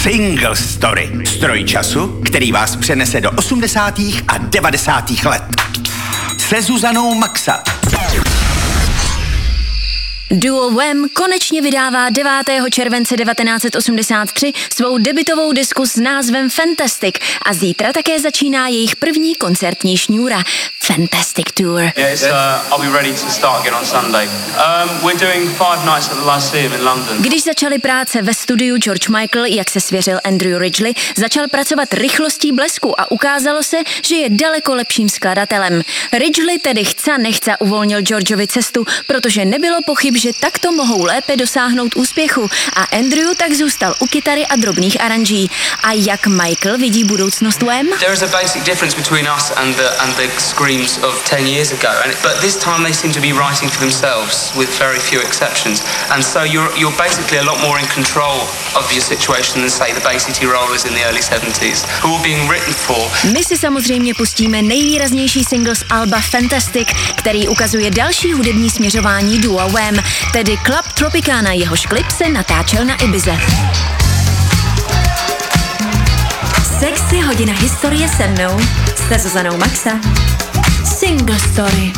Single Story. Stroj času, který vás přenese do 80. a 90. let. Se Zuzanou Maxa. Duo Wham konečně vydává 9. července 1983 svou debutovou desku s názvem Fantastic a zítra také začíná jejich první koncertní šňůra Fantastic Tour. I'll be ready to start again on Sunday. We're doing 5 nights at the Lyceum in London. Když začaly práce ve studiu, George Michael, jak se svěřil Andrew Ridgeley, začal pracovat rychlostí blesku a ukázalo se, že je daleko lepším skladatelem. Ridgeley tedy chce nechce uvolnil Georgeovi cestu, protože nebylo pochyb, že takto mohou lépe dosáhnout úspěchu a Andrew tak zůstal u kytary a drobných aranží. A jak Michael vidí budoucnost Wham? There is a basic difference between us and the screams of 10 years ago, but this time they seem to be writing for themselves with very few exceptions, and so you're basically a lot more in control of your situation than say the Bay City Rollers in the early 70s, who were being written for. My si samozřejmě pustíme nejvýraznější single z alba Fantastic, který ukazuje další hudební směřování dua Wham, tedy Club Tropicana, jehož klip se natáčel na Ibize. Sexy hodina historie se mnou, se Zuzanou Maxa. Single Story.